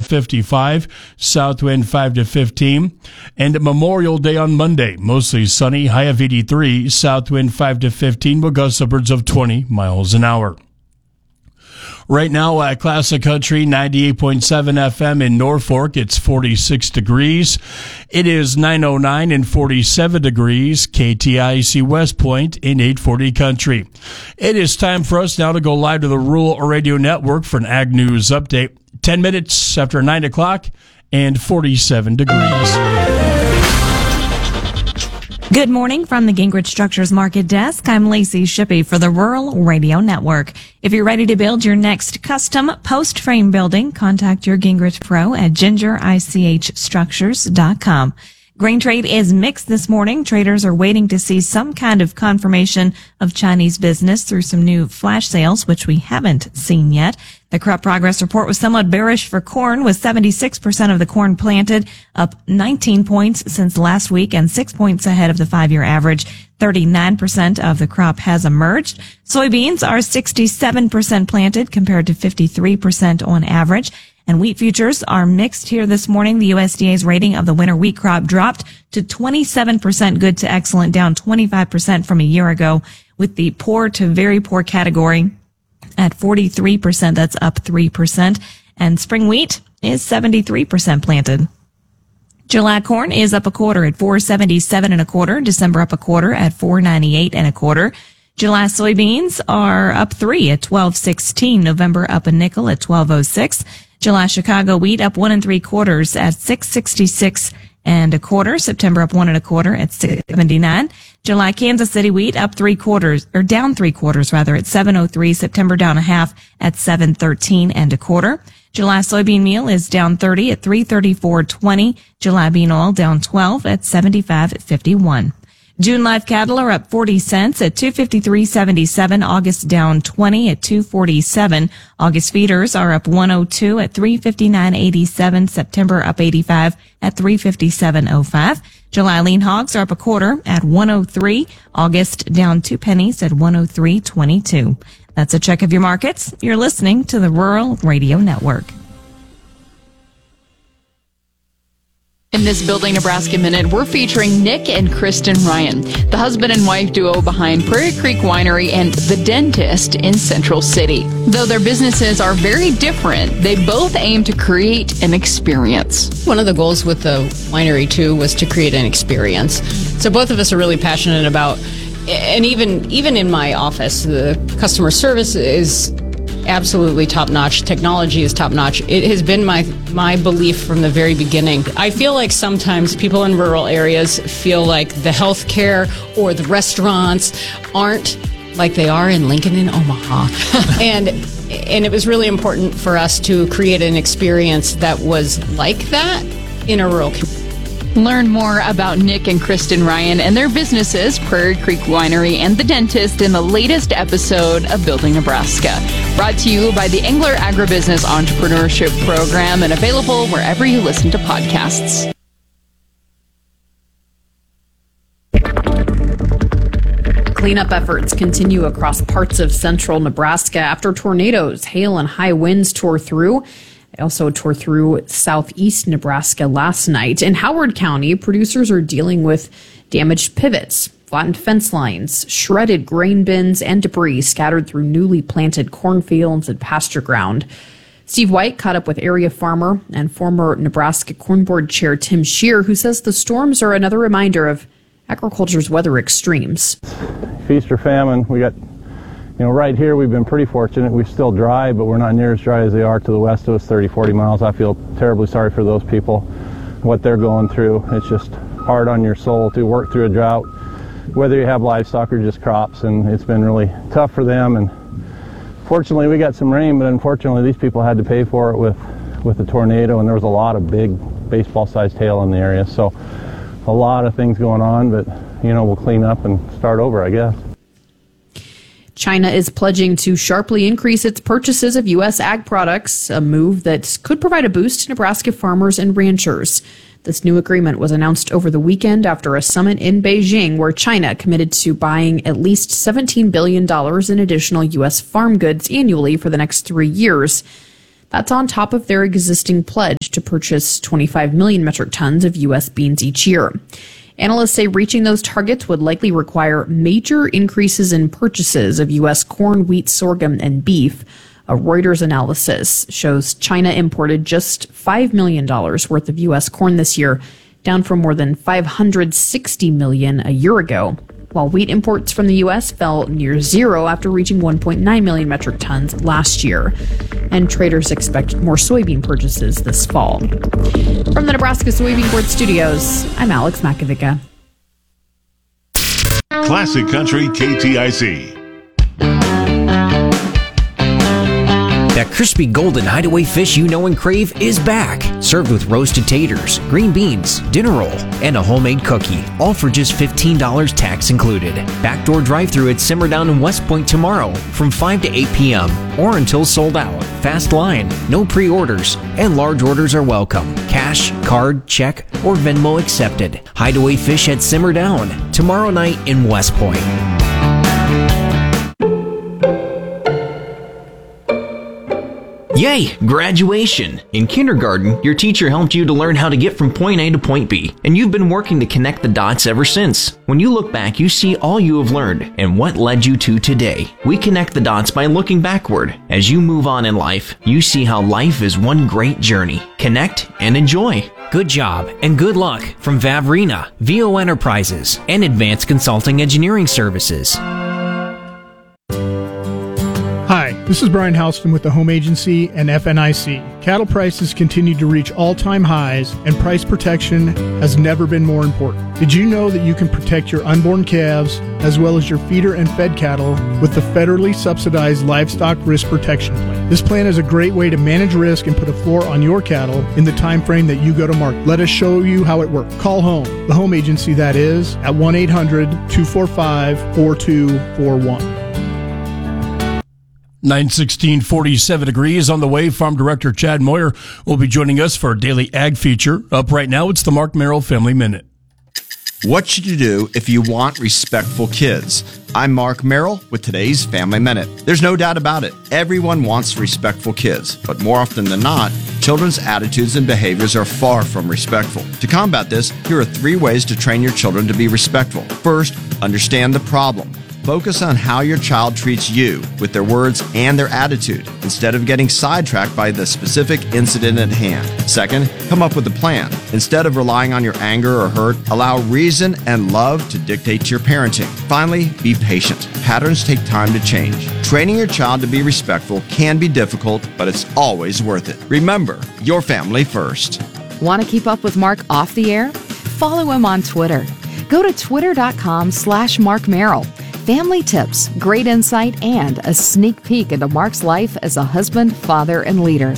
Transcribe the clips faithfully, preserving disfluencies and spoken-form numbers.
fifty-five, south wind five to fifteen. And Memorial Day on Monday, mostly sunny, high of eighty-three, south wind five to fifteen, with gusts upwards of twenty miles an hour. Right now at Classic Country ninety-eight point seven F M in Norfolk, it's forty-six degrees. It is nine oh nine and forty-seven degrees, K T I C West Point in eight forty Country. It is time for us now to go live to the Rural Radio Network for an Ag News update. Ten minutes after nine o'clock and forty-seven degrees. Good morning from the Gingrich Structures Market Desk. I'm Lacey Shippey for the Rural Radio Network. If you're ready to build your next custom post-frame building, contact your Gingrich Pro at ginger ich structures dot com. Grain trade is mixed this morning. Traders are waiting to see some kind of confirmation of Chinese business through some new flash sales, which we haven't seen yet. The crop progress report was somewhat bearish for corn, with seventy-six percent of the corn planted, up nineteen points since last week and six points ahead of the five-year average. thirty-nine percent of the crop has emerged. Soybeans are sixty-seven percent planted compared to fifty-three percent on average. And wheat futures are mixed here this morning. The U S D A's rating of the winter wheat crop dropped to twenty-seven percent good to excellent, down twenty-five percent from a year ago, with the poor to very poor category at forty-three percent. That's up three percent. And spring wheat is seventy-three percent planted. July corn is up a quarter at four seventy-seven and a quarter. December up a quarter at four ninety-eight and a quarter. July soybeans are up three at twelve sixteen. November up a nickel at twelve oh six. July Chicago wheat up one and three quarters at six sixty-six and a quarter. September up one and a quarter at six seventy-nine. July Kansas City wheat up three quarters, or down three quarters rather, at seven oh three. September down a half at seven thirteen and a quarter. July soybean meal is down thirty at three thirty-four twenty. July bean oil down twelve at seventy-five fifty-one. June live cattle are up forty cents at two fifty-three seventy-seven. August down twenty at two forty-seven. August feeders are up one oh two at three fifty-nine eighty-seven. September up eighty-five at three fifty-seven oh five. July lean hogs are up a quarter at one oh three. August down two pennies at one oh three twenty-two. That's a check of your markets. You're listening to the Rural Radio Network. In this Building Nebraska Minute, we're featuring Nick and Kristen Ryan, the husband and wife duo behind Prairie Creek Winery and The Dentist in Central City. Though their businesses are very different, they both aim to create an experience. One of the goals with the winery, too, was to create an experience. So both of us are really passionate about, and even even in my office, the customer service is absolutely top-notch. Technology is top-notch. It has been my my belief from the very beginning. I feel like sometimes people in rural areas feel like the healthcare or the restaurants aren't like they are in Lincoln and Omaha. and and it was really important for us to create an experience that was like that in a rural community. Learn more about Nick and Kristen Ryan and their businesses, Prairie Creek Winery and The Dentist, in the latest episode of Building Nebraska. Brought to you by the Engler Agribusiness Entrepreneurship Program and available wherever you listen to podcasts. Cleanup efforts continue across parts of central Nebraska after tornadoes, hail, and high winds tore through. They also tore through southeast Nebraska last night. In Howard County, producers are dealing with damaged pivots, flattened fence lines, shredded grain bins, and debris scattered through newly planted cornfields and pasture ground. Steve White caught up with area farmer and former Nebraska Corn Board Chair Tim Scheer, who says the storms are another reminder of agriculture's weather extremes. Feast or famine. We got You know, right here we've been pretty fortunate. We're still dry, but we're not near as dry as they are to the west of us, thirty, forty miles. I feel terribly sorry for those people, what they're going through. It's just hard on your soul to work through a drought, whether you have livestock or just crops, and it's been really tough for them. And fortunately, we got some rain, but unfortunately, these people had to pay for it with, with the tornado, and there was a lot of big baseball-sized hail in the area. So a lot of things going on, but, you know, we'll clean up and start over, I guess. China is pledging to sharply increase its purchases of U S ag products, a move that could provide a boost to Nebraska farmers and ranchers. This new agreement was announced over the weekend after a summit in Beijing where China committed to buying at least seventeen billion dollars in additional U S farm goods annually for the next three years. That's on top of their existing pledge to purchase twenty-five million metric tons of U S beans each year. Analysts say reaching those targets would likely require major increases in purchases of U S corn, wheat, sorghum, and beef. A Reuters analysis shows China imported just five million dollars worth of U S corn this year, down from more than five hundred sixty million dollars a year ago, while wheat imports from the U S fell near zero after reaching one point nine million metric tons last year. And traders expect more soybean purchases this fall. From the Nebraska Soybean Board Studios, I'm Alex Makovica. Classic Country K T I C. That crispy golden hideaway fish you know and crave is back. Served with roasted taters, green beans, dinner roll, and a homemade cookie. All for just fifteen dollars tax included. Backdoor drive-thru at Simmer Down in West Point tomorrow from five to eight p.m. or until sold out. Fast line, no pre-orders, and large orders are welcome. Cash, card, check, or Venmo accepted. Hideaway Fish at Simmer Down tomorrow night in West Point. Yay! Graduation! In kindergarten, your teacher helped you to learn how to get from point A to point B, and you've been working to connect the dots ever since. When you look back, you see all you have learned and what led you to today. We connect the dots by looking backward. As you move on in life, you see how life is one great journey. Connect and enjoy. Good job and good luck from Vavrina, V O Enterprises, and Advanced Consulting Engineering Services. Hi, this is Brian Houston with the Home Agency and F N I C. Cattle prices continue to reach all-time highs, and price protection has never been more important. Did you know that you can protect your unborn calves as well as your feeder and fed cattle with the federally subsidized Livestock Risk Protection Plan? This plan is a great way to manage risk and put a floor on your cattle in the time frame that you go to market. Let us show you how it works. Call home, the Home Agency that is, at one eight hundred two four five four two four one. nine sixteen, forty-seven degrees on the way. Farm Director Chad Moyer will be joining us for a daily ag feature. Up right now, it's the Mark Merrill Family Minute. What should you do if you want respectful kids? I'm Mark Merrill with today's Family Minute. There's no doubt about it. Everyone wants respectful kids, but more often than not, children's attitudes and behaviors are far from respectful. To combat this, here are three ways to train your children to be respectful. First, understand the problem. Focus on how your child treats you with their words and their attitude instead of getting sidetracked by the specific incident at hand. Second, come up with a plan. Instead of relying on your anger or hurt, allow reason and love to dictate to your parenting. Finally, be patient. Patterns take time to change. Training your child to be respectful can be difficult, but it's always worth it. Remember, your family first. Want to keep up with Mark off the air? Follow him on Twitter. Go to twitter.com slash Mark Merrill. Family tips, great insight, and a sneak peek into Mark's life as a husband, father, and leader.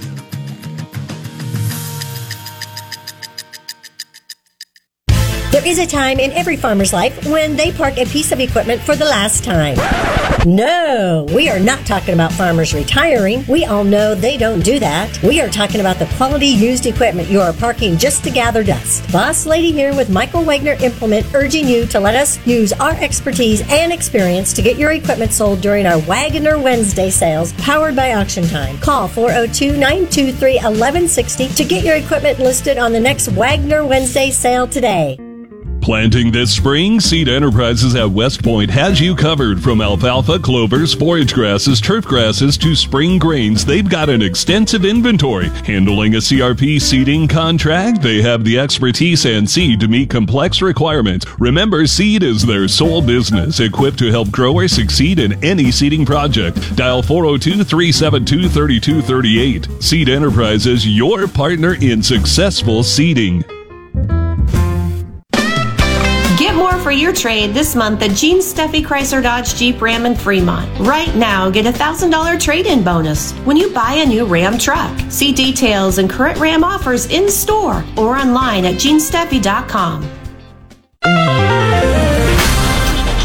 There is a time in every farmer's life when they park a piece of equipment for the last time. No, we are not talking about farmers retiring. We all know they don't do that. We are talking about the quality used equipment you are parking just to gather dust. Boss Lady here with Michael Wagner Implement, urging you to let us use our expertise and experience to get your equipment sold during our Wagner Wednesday sales powered by Auction Time. Call four oh two, nine two three, one one six oh to get your equipment listed on the next Wagner Wednesday sale today. Planting this spring, Seed Enterprises at West Point has you covered. From alfalfa, clovers, forage grasses, turf grasses to spring grains, they've got an extensive inventory. Handling a C R P seeding contract, they have the expertise and seed to meet complex requirements. Remember, seed is their sole business, equipped to help growers succeed in any seeding project. Dial four oh two, three seven two, three two three eight. Seed Enterprises, your partner in successful seeding. Get more for your trade this month at Gene Steffi Chrysler Dodge Jeep Ram in Fremont. Right now, get a one thousand dollars trade-in bonus when you buy a new Ram truck. See details and current Ram offers in store or online at gene steffi dot com.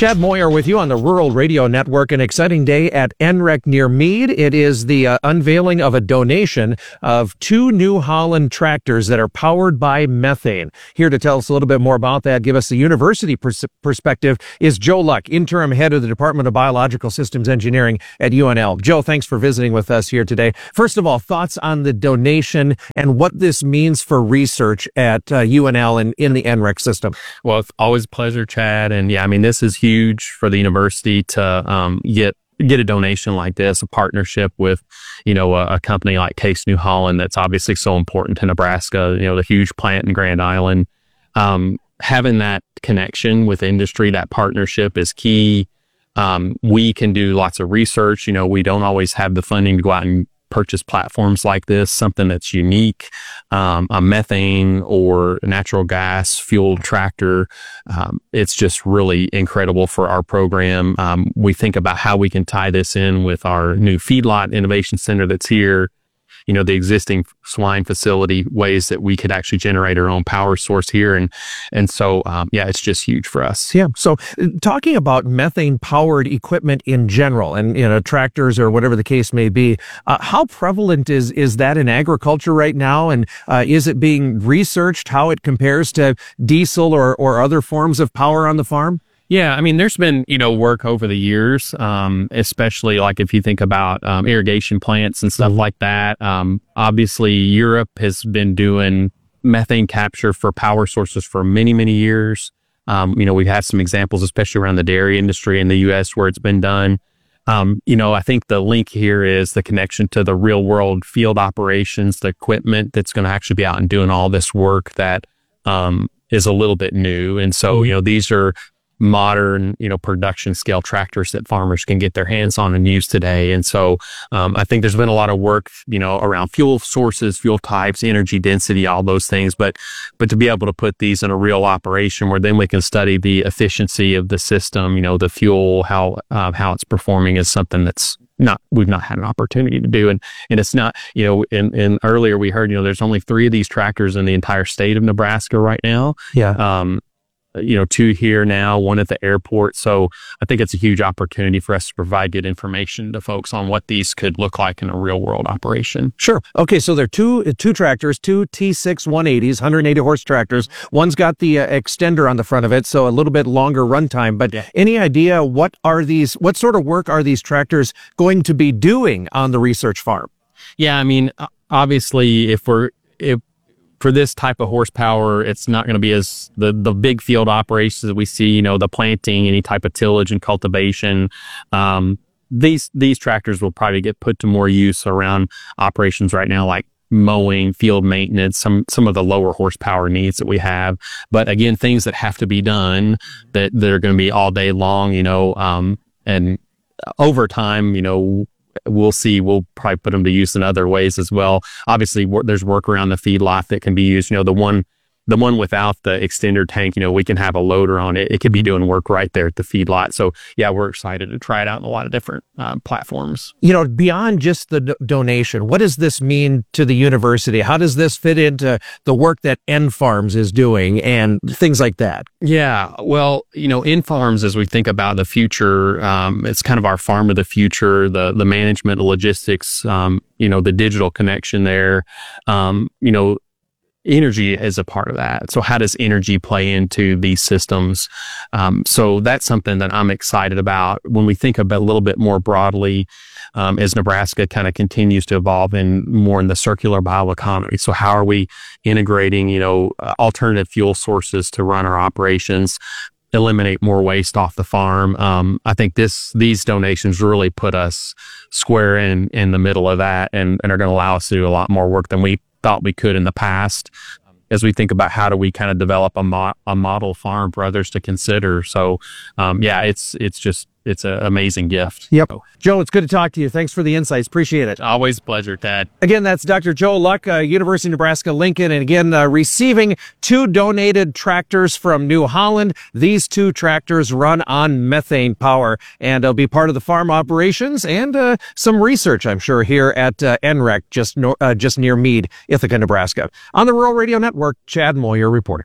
Chad Moyer with you on the Rural Radio Network. An exciting day at N R E C near Meade. It is the uh, unveiling of a donation of two New Holland tractors that are powered by methane. Here to tell us a little bit more about that, give us the university pers- perspective, is Joe Luck, interim head of the Department of Biological Systems Engineering at U N L. Joe, thanks for visiting with us here today. First of all, thoughts on the donation and what this means for research at uh, U N L and in the N R E C system. Well, it's always a pleasure, Chad. And yeah, I mean, this is huge. Huge for the university to um, get get a donation like this, a partnership with, you know, a, a company like Case New Holland that's obviously so important to Nebraska. You know, the huge plant in Grand Island. Um, having that connection with industry, that partnership is key. Um, we can do lots of research. You know, we don't always have the funding to go out and purchase platforms like this, something that's unique, um, a methane or natural gas fueled tractor. Um, it's just really incredible for our program. Um, we think about how we can tie this in with our new feedlot innovation center that's here, you know, the existing swine facility, ways that we could actually generate our own power source here. And, and so, um, yeah, it's just huge for us. Yeah. So uh, talking about methane powered equipment in general and, you know, tractors or whatever the case may be, uh, how prevalent is, is that in agriculture right now? And, uh, is it being researched how it compares to diesel or, or other forms of power on the farm? Yeah, I mean, there's been, you know, work over the years, um, especially like if you think about um, irrigation plants and stuff like that. Um, obviously, Europe has been doing methane capture for power sources for many, many years. Um, you know, we've had some examples, especially around the dairy industry in the U S where it's been done. Um, you know, I think the link here is the connection to the real world field operations, the equipment that's going to actually be out and doing all this work that um, is a little bit new. And so, you know, these are modern, you know, production scale tractors that farmers can get their hands on and use today. And so um, I think there's been a lot of work, you know, around fuel sources, fuel types, energy density, all those things. But but to be able to put these in a real operation where then we can study the efficiency of the system, you know, the fuel, how uh, how it's performing is something that's not we've not had an opportunity to do. And and it's not, you know, in, in earlier we heard, you know, there's only three of these tractors in the entire state of Nebraska right now. Yeah. Um, you know, two here now, one at the airport. So I think it's a huge opportunity for us to provide good information to folks on what these could look like in a real world operation. Sure. Okay. So there are two, two tractors, two T six one eighties, one hundred eighty horse tractors. One's got the uh, extender on the front of it, so a little bit longer runtime. But yeah. Any idea what are these, what sort of work are these tractors going to be doing on the research farm? Yeah. I mean, obviously if we're, if, for this type of horsepower, it's not going to be as the, the big field operations that we see, you know, the planting, any type of tillage and cultivation. Um, these, these tractors will probably get put to more use around operations right now, like mowing, field maintenance, some, some of the lower horsepower needs that we have. But again, things that have to be done that, that are going to be all day long, you know, um, and over time, you know, we'll see. We'll probably put them to use in other ways as well. Obviously, wor- there's work around the feedlot that can be used. You know, the one, the one without the extender tank, you know, we can have a loader on it. It could be doing work right there at the feedlot. So yeah, we're excited to try it out in a lot of different uh, platforms. You know, beyond just the do- donation, what does this mean to the university? How does this fit into the work that N Farms is doing and things like that? Yeah, well, you know, N Farms, as we think about the future, um, it's kind of our farm of the future, the the management, the logistics, um, you know, the digital connection there, um, you know, energy is a part of that. So how does energy play into these systems? Um, so that's something that I'm excited about when we think about a little bit more broadly, um, as Nebraska kind of continues to evolve in more in the circular bioeconomy. So how are we integrating, you know, uh, alternative fuel sources to run our operations, eliminate more waste off the farm? Um, I think this, these donations really put us square in, in the middle of that and, and are going to allow us to do a lot more work than we thought we could in the past, as we think about how do we kind of develop a, mo- a model farm for others to consider. So, um, yeah, it's it's just it's an amazing gift. Yep. So, Joe, it's good to talk to you. Thanks for the insights. Appreciate it. Always a pleasure, Tad. Again, that's Doctor Joe Luck, uh, University of Nebraska-Lincoln, and again, uh, receiving two donated tractors from New Holland. These two tractors run on methane power, and they'll be part of the farm operations and uh, some research, I'm sure, here at uh, N R E C, just, no- uh, just near Meade, Ithaca, Nebraska. On the Rural Radio Network, Chad Moyer reporting.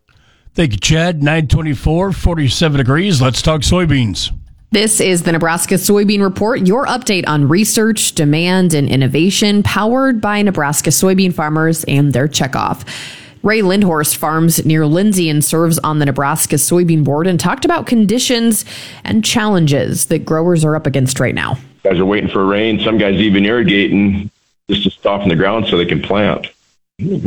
Thank you, Chad. nine twenty-four, forty-seven degrees. Let's talk soybeans. This is the Nebraska Soybean Report, your update on research, demand, and innovation powered by Nebraska soybean farmers and their checkoff. Ray Lindhorst farms near Lindsay and serves on the Nebraska Soybean Board and talked about conditions and challenges that growers are up against right now. Guys are waiting for rain. Some guys even irrigating just to soften the ground so they can plant.